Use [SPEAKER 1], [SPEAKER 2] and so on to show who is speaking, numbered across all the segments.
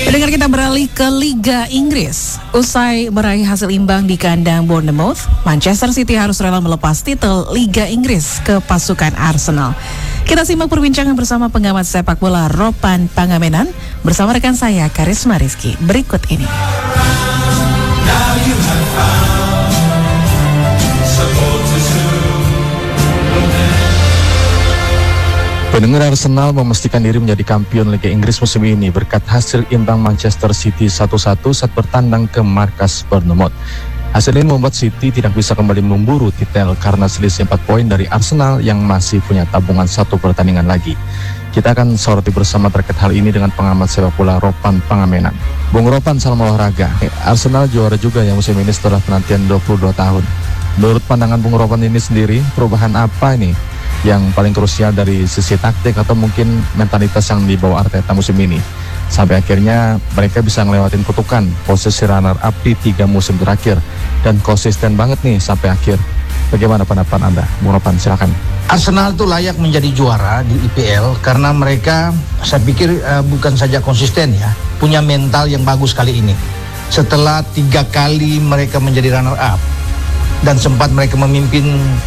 [SPEAKER 1] Pendengar, kita beralih ke Liga Inggris. Usai meraih hasil imbang di kandang Bournemouth, Manchester City harus rela melepas titel Liga Inggris ke pasukan Arsenal. Kita simak perbincangan bersama pengamat sepak bola Ropan Pangamenan bersama rekan saya Karisma Rizky berikut ini.
[SPEAKER 2] Pendengar, Arsenal memastikan diri menjadi kampion Liga Inggris musim ini berkat hasil imbang Manchester City 1-1 saat bertandang ke markas Bournemouth. Hasil ini membuat City tidak bisa kembali memburu titel karena selisih 4 poin dari Arsenal yang masih punya tabungan 1 pertandingan lagi. Kita akan soroti bersama terkait hal ini dengan pengamat sepak bola Ropan Pangamenan. Bung Ropan, salam olahraga. Arsenal juara juga ya musim ini setelah penantian 22 tahun. Menurut pandangan Bung Ropan ini sendiri, perubahan apa ini yang paling krusial dari sisi taktik atau mungkin mentalitas yang dibawa Arteta musim ini sampai akhirnya mereka bisa ngelewatin kutukan posisi runner up di 3 musim terakhir dan konsisten banget nih sampai akhir? Bagaimana pendapat Anda, Bung Ropan? Silakan.
[SPEAKER 3] Arsenal itu layak menjadi juara di IPL karena mereka, saya pikir bukan saja konsisten ya, punya mental yang bagus kali ini. Setelah 3 kali mereka menjadi runner up dan sempat mereka memimpin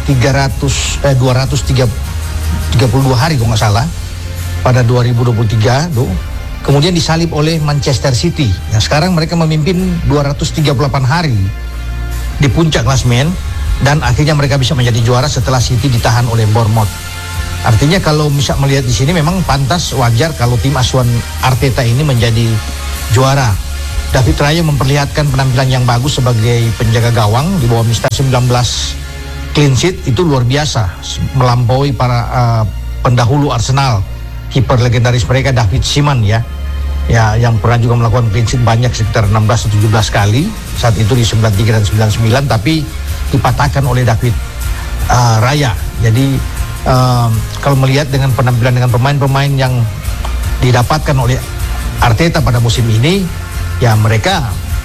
[SPEAKER 3] 232 hari kalau nggak salah pada 2023 tuh. Kemudian disalib oleh Manchester City. Nah, sekarang mereka memimpin 238 hari di puncak klasemen dan akhirnya mereka bisa menjadi juara setelah City ditahan oleh Bournemouth. Artinya kalau bisa melihat di sini memang pantas, wajar kalau tim asuhan Arteta ini menjadi juara. David Raya memperlihatkan penampilan yang bagus sebagai penjaga gawang di bawah Mister 19 clean sheet itu luar biasa, melampaui para pendahulu Arsenal, kiper legendaris mereka David Seaman ya yang pernah juga melakukan clean sheet banyak sekitar 16-17 kali saat itu di 93 dan 99, tapi dipatahkan oleh David Raya. Jadi kalau melihat dengan penampilan dengan pemain-pemain yang didapatkan oleh Arteta pada musim ini, ya mereka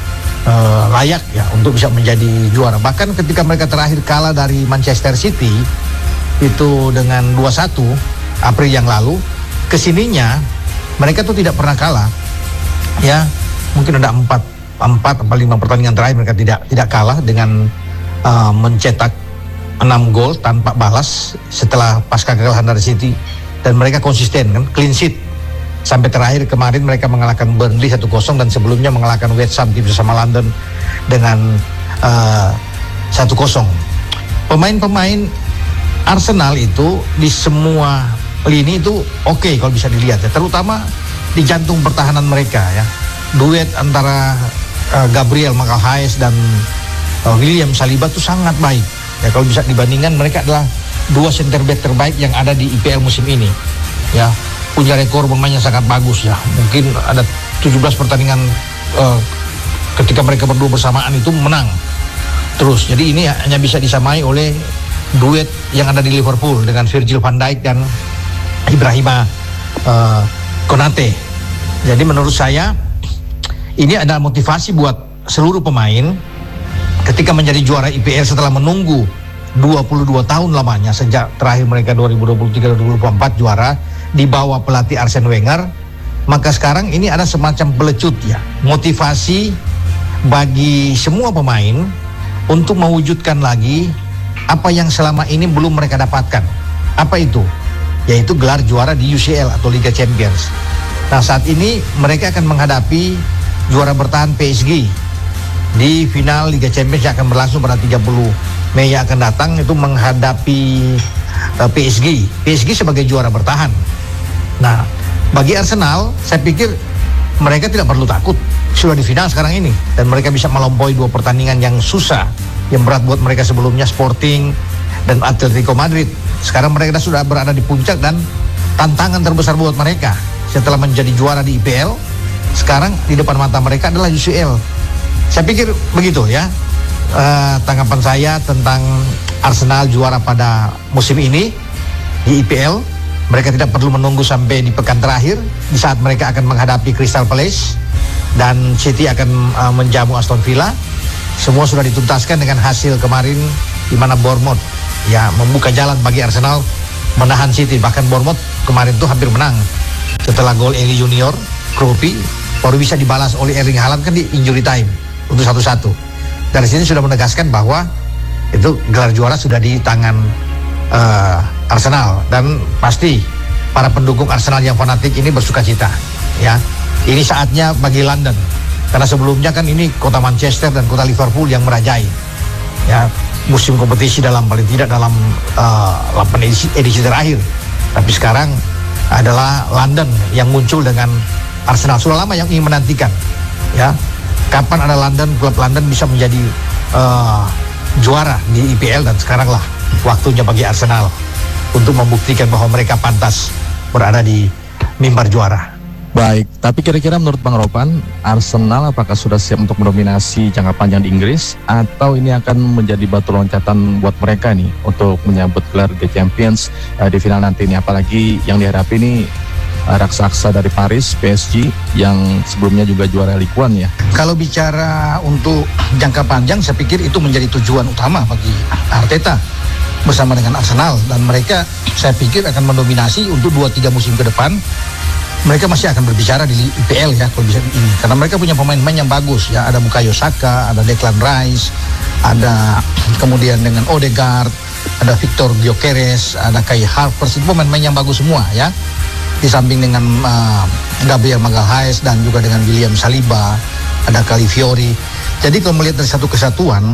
[SPEAKER 3] layak ya untuk bisa menjadi juara. Bahkan ketika mereka terakhir kalah dari Manchester City itu dengan 2-1 April yang lalu, kesininya mereka tuh tidak pernah kalah ya. Mungkin ada 4 atau 5 pertandingan terakhir mereka tidak kalah dengan mencetak 6 gol tanpa balas setelah pasca kekalahan dari City, dan mereka konsisten kan, clean sheet. Sampai terakhir kemarin mereka mengalahkan Burnley 1-0 dan sebelumnya mengalahkan West Ham tim bersama London dengan 1-0. Pemain-pemain Arsenal itu di semua lini itu oke kalau bisa dilihat ya, terutama di jantung pertahanan mereka ya. Duet antara Gabriel Magalhaes dan William Saliba itu sangat baik ya. Kalau bisa dibandingkan, mereka adalah 2 center back terbaik yang ada di IPL musim ini ya. Punya rekor bermain yang sangat bagus ya. Mungkin ada 17 pertandingan ketika mereka berdua bersamaan itu menang terus. Jadi ini hanya bisa disamai oleh duet yang ada di Liverpool dengan Virgil van Dijk dan Ibrahima Konate. Jadi menurut saya ini adalah motivasi buat seluruh pemain ketika menjadi juara IPL setelah menunggu 22 tahun lamanya sejak terakhir mereka 2023-2024 juara di bawah pelatih Arsene Wenger. Maka sekarang ini ada semacam pelecut ya, motivasi bagi semua pemain untuk mewujudkan lagi apa yang selama ini belum mereka dapatkan. Apa itu? Yaitu gelar juara di UCL atau Liga Champions. Nah, saat ini mereka akan menghadapi juara bertahan PSG di final Liga Champions yang akan berlangsung pada 30 Mei yang akan datang, itu menghadapi PSG sebagai juara bertahan. Nah, bagi Arsenal, saya pikir mereka tidak perlu takut, sudah di final sekarang ini, dan mereka bisa melampaui 2 pertandingan yang susah, yang berat buat mereka sebelumnya, Sporting dan Atletico Madrid. Sekarang mereka sudah berada di puncak dan tantangan terbesar buat mereka setelah menjadi juara di IPL, sekarang di depan mata mereka adalah UCL. Saya pikir begitu ya tanggapan saya tentang Arsenal juara pada musim ini di IPL. Mereka tidak perlu menunggu sampai di pekan terakhir di saat mereka akan menghadapi Crystal Palace dan City akan menjamu Aston Villa. Semua sudah dituntaskan dengan hasil kemarin di mana Bournemouth ya membuka jalan bagi Arsenal menahan City. Bahkan Bournemouth kemarin tuh hampir menang setelah gol Eli Junior Kropi baru bisa dibalas oleh Erling Haaland kan di injury time untuk 1-1. Dari sini sudah menegaskan bahwa itu gelar juara sudah di tangan Arsenal, dan pasti para pendukung Arsenal yang fanatik ini bersukacita ya. Ini saatnya bagi London, karena sebelumnya kan ini kota Manchester dan kota Liverpool yang merajai ya musim kompetisi paling tidak dalam 8 edisi terakhir. Tapi sekarang adalah London yang muncul dengan Arsenal. Sudah lama yang ingin menantikan ya, kapan ada klub London bisa menjadi juara di IPL, dan sekaranglah waktunya bagi Arsenal untuk membuktikan bahwa mereka pantas berada di mimbar juara.
[SPEAKER 2] Baik, tapi kira-kira menurut Bang Ropan, Arsenal apakah sudah siap untuk mendominasi jangka panjang di Inggris, atau ini akan menjadi batu loncatan buat mereka nih untuk menyambut gelar The Champions di final nanti ini, apalagi yang dihadapi ini raksasa dari Paris, PSG, yang sebelumnya juga juara Ligue 1 ya.
[SPEAKER 3] Kalau bicara untuk jangka panjang, saya pikir itu menjadi tujuan utama bagi Arteta bersama dengan Arsenal, dan mereka saya pikir akan mendominasi untuk 2-3 musim ke depan. Mereka masih akan berbicara di IPL ya kalau bisa ini, karena mereka punya pemain-pemain yang bagus ya. Ada Bukayo Saka, ada Declan Rice, ada kemudian dengan Odegaard, ada Victor Gyökeres, ada Kai Havertz, itu pemain-pemain yang bagus semua ya. Di samping dengan Gabriel Magalhaes dan juga dengan William Saliba, ada Calafiori. Jadi kalau melihat dari satu kesatuan,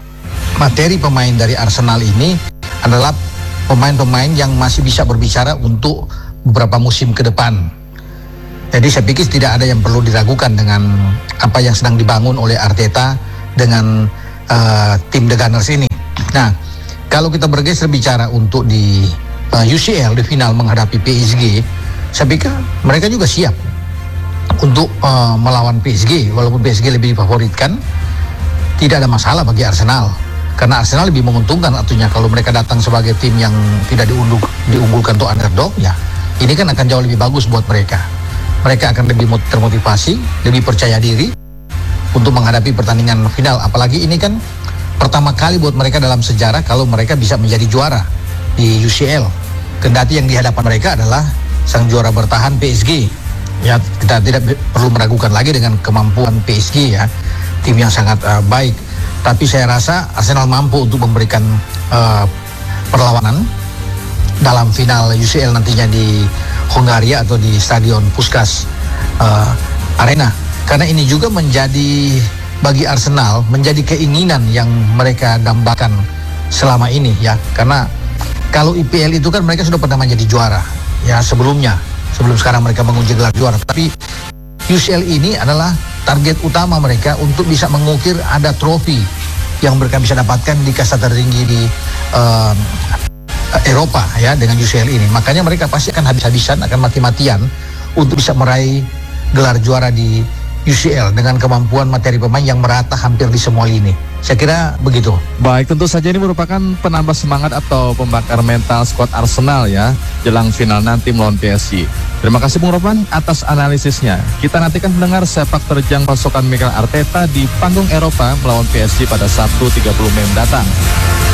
[SPEAKER 3] materi pemain dari Arsenal ini adalah pemain-pemain yang masih bisa berbicara untuk beberapa musim ke depan. Jadi saya pikir tidak ada yang perlu diragukan dengan apa yang sedang dibangun oleh Arteta dengan tim The Gunners ini. Nah, kalau kita bergeser bicara untuk di UCL di final menghadapi PSG, saya pikir mereka juga siap untuk melawan PSG. Walaupun PSG lebih difavoritkan, tidak ada masalah bagi Arsenal, karena Arsenal lebih menguntungkan artinya kalau mereka datang sebagai tim yang tidak diunggulkan untuk underdog ya. Ini kan akan jauh lebih bagus buat mereka. Mereka akan lebih termotivasi, lebih percaya diri untuk menghadapi pertandingan final. Apalagi ini kan pertama kali buat mereka dalam sejarah kalau mereka bisa menjadi juara di UCL. Kendati yang di hadapan mereka adalah sang juara bertahan PSG. Ya, kita tidak perlu meragukan lagi dengan kemampuan PSG ya, tim yang sangat baik. Tapi saya rasa Arsenal mampu untuk memberikan perlawanan dalam final UCL nantinya di Hongaria atau di Stadion Puskás Arena. Karena ini juga menjadi bagi Arsenal menjadi keinginan yang mereka dambakan selama ini ya. Karena kalau IPL itu kan mereka sudah pernah menjadi juara ya sebelum sekarang mereka mengunci gelar juara. Tapi UCL ini adalah target utama mereka untuk bisa mengukir ada trofi yang mereka bisa dapatkan di kasta tertinggi di Eropa ya dengan UCL ini. Makanya mereka pasti akan habis-habisan, akan mati-matian untuk bisa meraih gelar juara di UCL dengan kemampuan materi pemain yang merata hampir di semua lini. Saya kira begitu.
[SPEAKER 2] Baik, tentu saja ini merupakan penambah semangat atau pembakar mental skuad Arsenal ya jelang final nanti melawan PSG. Terima kasih Bung Ropan atas analisisnya. Kita nantikan mendengar sepak terjang pasukan Mikel Arteta di panggung Eropa melawan PSG pada Sabtu 30 Mei mendatang.